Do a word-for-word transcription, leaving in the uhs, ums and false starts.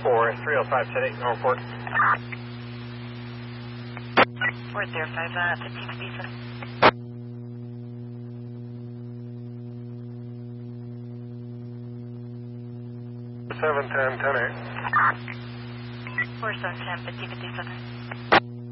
four three oh five ten eight, Northport. four zero five, uh, fifteen fifty-seven. seven ten ten eight. four seven ten, fifteen fifty-seven.